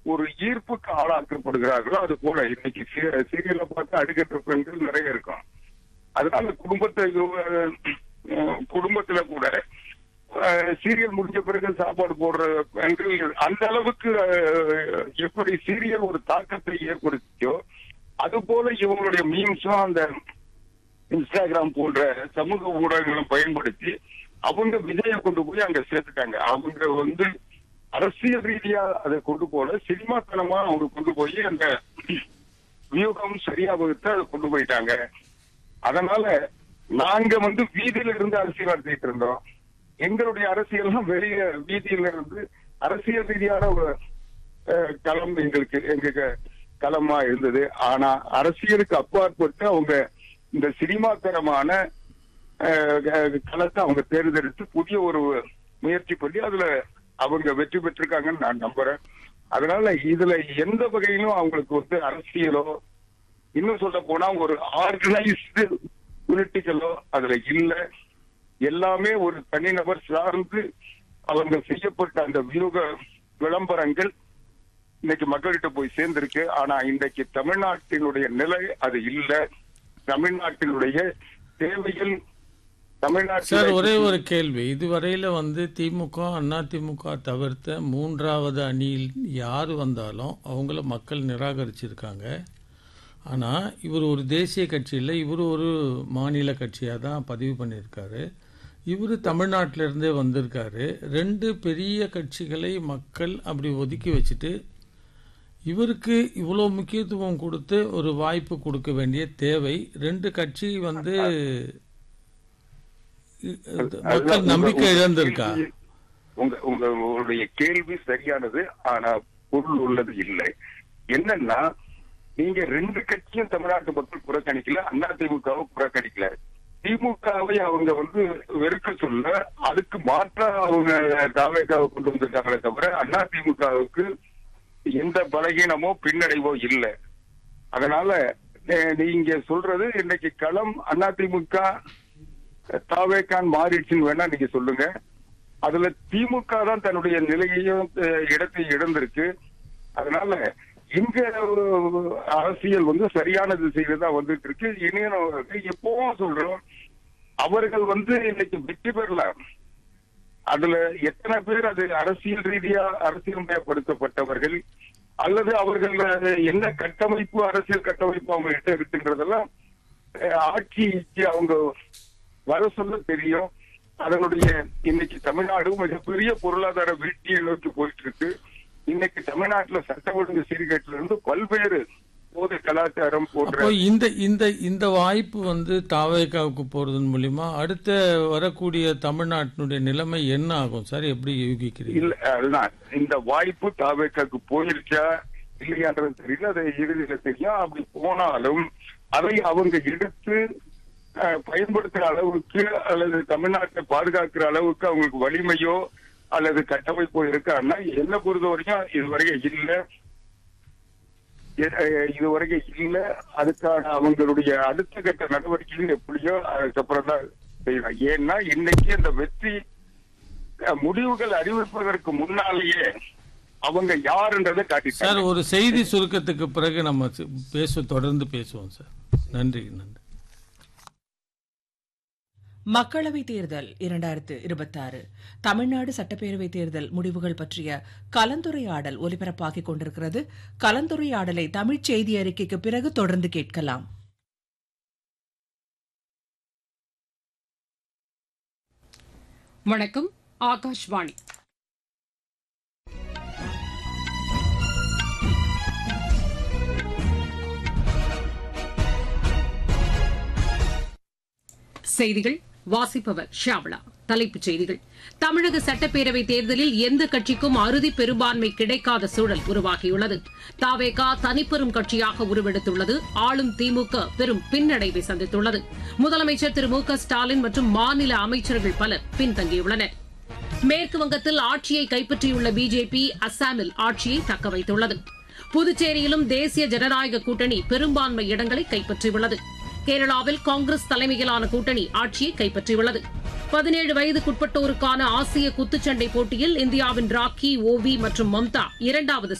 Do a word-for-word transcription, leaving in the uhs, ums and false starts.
ஒரு ஈர்ப்புக்கு ஆளாக்கப்படுகிறார்களோ அது போல இன்னைக்கு சீரியலை பார்த்து அடுக்கின்ற பெண்கள் நிறைய இருக்கும். அதனால குடும்பத்தை குடும்பத்துல கூட சீரியல் முடிஞ்ச பிறகு சாப்பாடு போடுற பெண்கள் அந்த அளவுக்கு எப்படி சீரியல் ஒரு தாக்கத்தை ஏற்படுத்தியோ அது போல இவங்களுடைய மீம்ஸும் அந்த இன்ஸ்டாகிராம் போன்ற சமூக ஊடகங்களும் பயன்படுத்தி அவங்க விஜயை கொண்டு போய் அங்க சேர்த்துட்டாங்க. அவங்க வந்து அரசியல் ரீதியா அதை கொண்டு போல சினிமாத்தனமா அவங்க கொண்டு போய் அந்த வியூகம் சரியா வகுத்து அதை கொண்டு போயிட்டாங்க. அதனால நாங்க வந்து வீதியில இருந்து அரசியல் நடத்திட்டு இருந்தோம். எங்களுடைய அரசியல்லாம் வெளிய வீதியில இருந்து அரசியல் ரீதியான ஒரு களம் எங்களுக்கு எங்க களமா இருந்தது. ஆனா அரசியலுக்கு அப்பாற்பட்டு அவங்க இந்த சினிமாத்தனமான களத்தை அவங்க தேர்ந்தெடுத்து புதிய ஒரு முயற்சி பண்ணி அதுல அவங்க வெற்றி பெற்றிருக்காங்கன்னு நான் நம்புறேன். அதனால இதுல எந்த வகையிலும் அவங்களுக்கு வந்து அரசியலோ இன்னும் சொல்ல போனா ஒரு ஆர்கனைஸ்டு பொலிட்டிக்கலோ அதுல இல்ல. எல்லாமே ஒரு தனிநபர் சார்ந்து அவங்க செய்யப்பட்ட அந்த வியூக விளம்பரங்கள் இன்னைக்கு மக்கள்கிட்ட போய் சேர்ந்திருக்கு. ஆனா இன்றைக்கு தமிழ்நாட்டினுடைய நிலை அது இல்ல. தமிழ்நாட்டினுடைய தேவைகள் சார், ஒரே ஒரு கேள்வி. இதுவரையில வந்து திமுக அண்ணா திமுக தவிர்த்த மூன்றாவது அணியில் யார் வந்தாலும் அவங்கள மக்கள் நிராகரிச்சிருக்காங்க. ஆனால் இவர் ஒரு தேசிய கட்சியில் இவர் ஒரு மாநில கட்சியாக தான் பதிவு பண்ணியிருக்காரு. இவர் தமிழ்நாட்டிலிருந்தே வந்திருக்காரு. ரெண்டு பெரிய கட்சிகளை மக்கள் அப்படி ஒதுக்கி வச்சுட்டு இவருக்கு இவ்வளோ முக்கியத்துவம் கொடுத்து ஒரு வாய்ப்பு கொடுக்க வேண்டிய தேவை ரெண்டு கட்சி வந்து மக்கள் நம்பிக்கை இழந்திருக்கா? உங்க உங்களுடைய கேள்வி சரியானது. ஆனா பொருள் உள்ளது இல்லை. என்னன்னா நீங்க ரெண்டு கட்சியும் தமிழ்நாட்டு மக்கள் புறக்கணிக்கல, அண்ணா திமுகவை புறக்கணிக்கல. திமுகவை அவங்க வந்து வெறுக்க சொல்ல அதுக்கு மாற்றா அவங்க தாவேக்காவை கொண்டு வந்திருக்காங்களே தவிர அண்ணா திமுகவுக்கு எந்த பலகீனமோ பின்னடைவோ இல்லை. அதனால நீங்க சொல்றது இன்னைக்கு களம் அண்ணா திமுக தாவேக்கான் மாறிடுச்சுன்னு வேணா நீங்க சொல்லுங்க. அதுல திமுக தான் தன்னுடைய நிலையையும் இடத்தை இழந்திருக்கு. அதனால இங்க அரசியல் வந்து சரியான திசையில தான் வந்துட்டு இருக்கு. இனியும் எப்பவும் சொல்றோம், அவர்கள் வந்து இன்னைக்கு வெற்றி பெறலாம். அதுல எத்தனை பேர் அது அரசியல் ரீதியா அரசியல் மயப்படுத்தப்பட்டவர்கள் அல்லது அவர்கள் என்ன கட்டமைப்பு அரசியல் கட்டமைப்பு அவங்க கிட்ட இருக்குன்றதெல்லாம் ஆட்சிக்கு அவங்க வர சொல்ல தெரியும். அதனுடைய இன்னைக்கு தமிழ்நாடு மிகப்பெரிய பொருளாதார வீழ்ச்சியை நோக்கி போயிட்டு இருக்கு. இன்னைக்கு தமிழ்நாட்டுல சட்ட ஒழுங்கு சீர்கேட்டில இருந்து பல்வேறு போதை கலாச்சாரம் போன்ற இந்த இந்த இந்த வாய்ப்பு வந்து தாவேக்காவுக்கு போறதன் மூலியமா அடுத்த வரக்கூடிய தமிழ்நாட்டினுடைய நிலைமை என்ன ஆகும் சார்? எப்படி யூகிக்கிறீங்க? இல்ல, அதுதான் இந்த வாய்ப்பு தாவேக்காவுக்கு போயிருச்சா இல்லையான்றது தெரியல. அதை இறுதியில தெரியும். அப்படி போனாலும் அதை அவங்க எடுத்து பயன்படுத்துற அளவுக்கு அல்லது தமிழ்நாட்டை பாதுகாக்கிற அளவுக்கு அவங்களுக்கு வலிமையோ அல்லது கட்டமைப்போ இருக்கான்னா என்ன பொறுத்த வரைக்கும் இதுவரைக்கும் இல்ல இதுவரைக்கும் இல்ல. அதுக்கான அவங்களுடைய அடுத்த கட்ட நடவடிக்கைகள் எப்படியோ அதுக்கப்புறம் தான் செய்யலாம். ஏன்னா இன்னைக்கு இந்த வெற்றி முடிவுகள் அறிவிப்பதற்கு முன்னாலேயே அவங்க யாருன்றதை காட்டிட்டாங்க. சார், ஒரு செய்தி சுருக்கத்துக்கு பிறகு நம்ம பேச தொடர்ந்து பேசுவோம் சார். நன்றி நன்றி. மக்களவைத் தேர்தல் இரண்டாயிரத்து இருபத்தாறு தமிழ்நாடு சட்டப்பேரவைத் தேர்தல் முடிவுகள் பற்றிய கலந்துரையாடல் ஒலிபரப்பாகிக் கொண்டிருக்கிறது. கலந்துரையாடலை தமிழ்ச் செய்தி அறிக்கைக்கு பிறகு தொடர்ந்து கேட்கலாம். வணக்கம், ஆகாஷ்வாணி. செய்திகள் வாசிப்பவர் ஷாவளா. தலைப்புச் செய்திகள்: தமிழக சட்டப்பேரவை தேர்தலில் எந்த கட்சிக்கும் அறுதி பெரும்பான்மை கிடைக்காத சூழல் உருவாகியுள்ளது. தாவேகா தனிப்பெரும் கட்சியாக உருவெடுத்துள்ளது. ஆளும் திமுக பெரும் பின்னடைவை சந்தித்துள்ளது. முதலமைச்சர் திரு மு க ஸ்டாலின் மற்றும் மாநில அமைச்சர்கள் பலர் பின்தங்கியுள்ளனர். மேற்குவங்கத்தில் ஆட்சியை கைப்பற்றியுள்ள பிஜேபி அஸ்ஸாமில் ஆட்சியை தக்கவைத்துள்ளது. புதுச்சேரியிலும் தேசிய ஜனநாயக கூட்டணி பெரும்பான்மை இடங்களை கைப்பற்றியுள்ளது. கேரளாவில் காங்கிரஸ் தலைமையிலான கூட்டணி ஆட்சியை கைப்பற்றியுள்ளது. பதினேழு வயதுக்குட்பட்டோருக்கான ஆசிய குத்துச்சண்டை போட்டியில் இந்தியாவின் ராக்கி, ஓவி மற்றும் மம்தா இரண்டாவது